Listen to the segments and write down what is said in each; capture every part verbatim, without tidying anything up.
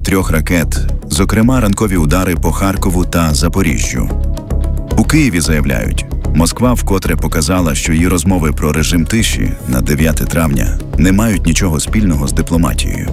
трьох ракет, зокрема ранкові удари по Харкову та Запоріжжю. У Києві заявляють, Москва вкотре показала, що її розмови про режим тиші на дев'яте травня не мають нічого спільного з дипломатією.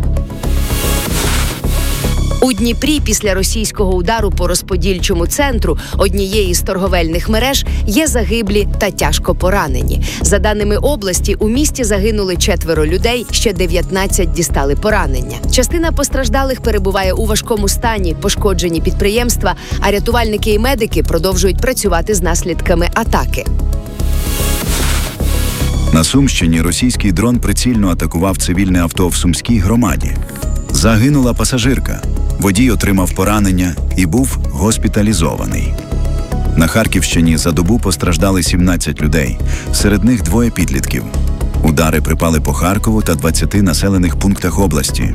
У Дніпрі після російського удару по розподільчому центру однієї з торговельних мереж є загиблі та тяжко поранені. За даними області, у місті загинули четверо людей, ще дев'ятнадцять дістали поранення. Частина постраждалих перебуває у важкому стані, пошкоджені підприємства, а рятувальники і медики продовжують працювати з наслідками атаки. На Сумщині російський дрон прицільно атакував цивільне авто в Сумській громаді. Загинула пасажирка. Водій отримав поранення і був госпіталізований. На Харківщині за добу постраждали сімнадцять людей, серед них двоє підлітків. Удари припали по Харкову та двадцяти населених пунктах області.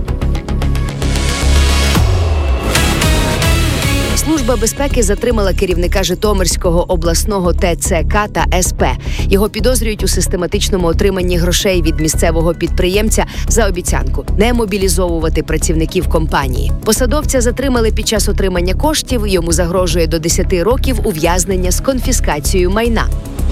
Служба безпеки затримала керівника Житомирського обласного Те Це Ка та Ес Пе. Його підозрюють у систематичному отриманні грошей від місцевого підприємця за обіцянку не мобілізовувати працівників компанії. Посадовця затримали під час отримання коштів, йому загрожує до десяти років ув'язнення з конфіскацією майна.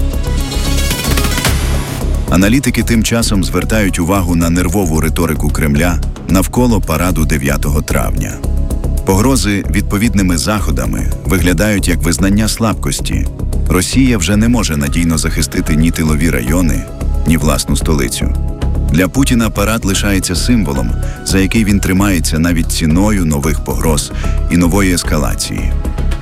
Аналітики тим часом звертають увагу на нервову риторику Кремля навколо параду дев'ятого травня. Погрози відповідними заходами виглядають як визнання слабкості. Росія вже не може надійно захистити ні тилові райони, ні власну столицю. Для Путіна парад лишається символом, за який він тримається навіть ціною нових погроз і нової ескалації.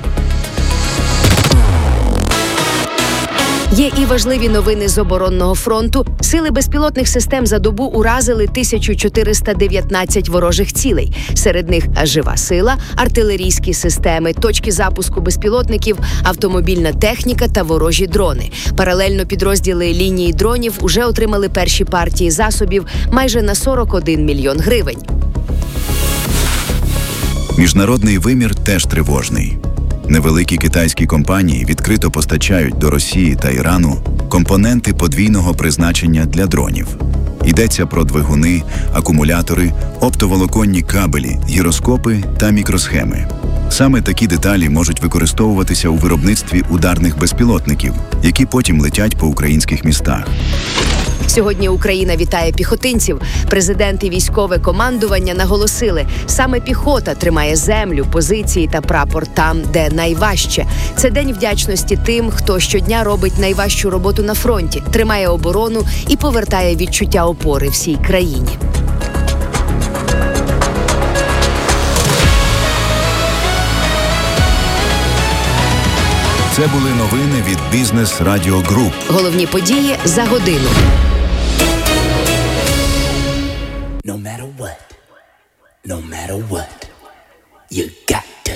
Є і важливі новини з оборонного фронту. Сили безпілотних систем за добу уразили тисячу чотириста дев'ятнадцять ворожих цілей. Серед них жива сила, артилерійські системи, точки запуску безпілотників, автомобільна техніка та ворожі дрони. Паралельно підрозділи лінії дронів уже отримали перші партії засобів майже на сорок один мільйон гривень. Міжнародний вимір теж тривожний. Невеликі китайські компанії відкрито постачають до Росії та Ірану компоненти подвійного призначення для дронів. Йдеться про двигуни, акумулятори, оптоволоконні кабелі, гіроскопи та мікросхеми. Саме такі деталі можуть використовуватися у виробництві ударних безпілотників, які потім летять по українських містах. Сьогодні Україна вітає піхотинців. Президент і військове командування наголосили, саме піхота тримає землю, позиції та прапор там, де найважче. Це день вдячності тим, хто щодня робить найважчу роботу на фронті, тримає оборону і повертає відчуття опори всій країні. Це були новини від Бізнес Радіо Груп. Головні події за годину. No matter what, no matter what, you got to